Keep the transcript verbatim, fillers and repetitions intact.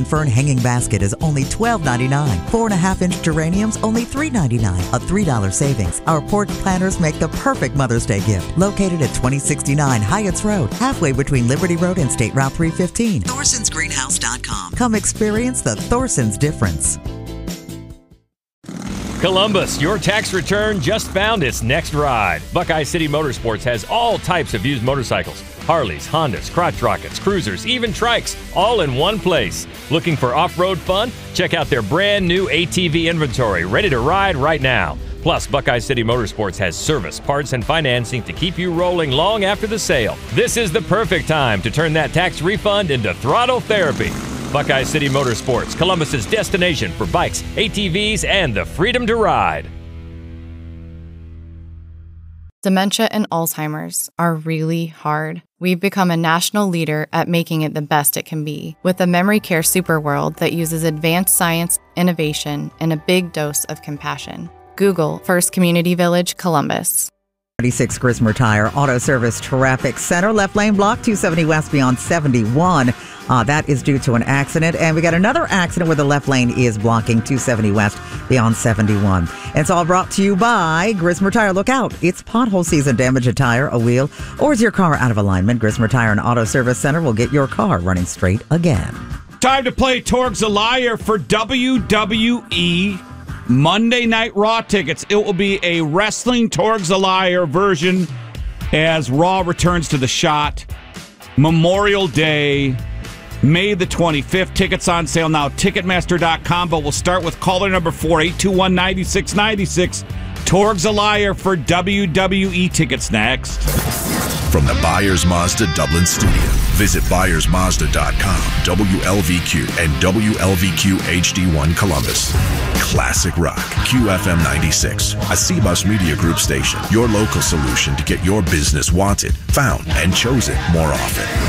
Fern hanging basket is only twelve ninety-nine. Four and a half inch geraniums only three ninety-nine. A three dollar savings. Our porch planters make the perfect Mother's Day gift. Located at twenty sixty-nine Hyatts Road, halfway between Liberty Road and State Route three fifteen. Thorsons Greenhouse dot com. Come experience the Thorsons difference. Columbus, your tax return just found its next ride. Buckeye City Motorsports has all types of used motorcycles. Harleys, Hondas, crotch rockets, cruisers, even trikes, all in one place. Looking for off-road fun? Check out their brand new A T V inventory, ready to ride right now. Plus, Buckeye City Motorsports has service, parts, and financing to keep you rolling long after the sale. This is the perfect time to turn that tax refund into throttle therapy. Buckeye City Motorsports, Columbus's destination for bikes, A T Vs, and the freedom to ride. Dementia and Alzheimer's are really hard. We've become a national leader at making it the best it can be, with a memory care superworld that uses advanced science, innovation, and a big dose of compassion. Google First Community Village, Columbus. thirty-six Grismer Tire Auto Service Traffic Center, left lane block, two seventy west beyond seventy-one. Uh, that is due to an accident. And we got another accident where the left lane is blocking two seventy west beyond seventy-one. It's all brought to you by Grismer Tire. Look out. It's pothole season. Damage a tire, a wheel, or is your car out of alignment? Grismer Tire and Auto Service Center will get your car running straight again. Time to play Torg's a Liar for W W E Monday Night Raw tickets. It will be a wrestling Torg's a Liar version as Raw returns to the Shot. Memorial Day, May the twenty-fifth. Tickets on sale now, Ticketmaster dot com, but we'll start with caller number four, eight two one, nine six nine six. Torg's a Liar for W W E tickets next. From the Byers Mazda Dublin studio, visit Byers Mazda dot com, W L V Q, and W L V Q H D one Columbus. Classic rock, Q F M ninety-six, a C-Bus Media Group station. Your local solution to get your business wanted, found, and chosen more often.